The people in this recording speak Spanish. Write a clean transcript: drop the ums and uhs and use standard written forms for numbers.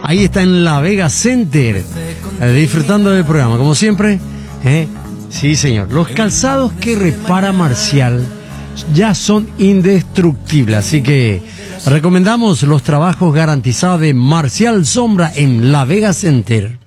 Ahí está en La Vega Center, disfrutando del programa, como siempre. Sí, señor. Los calzados que repara Marcial ya son indestructibles, así que recomendamos los trabajos garantizados de Marcial Sombra en La Vega Center.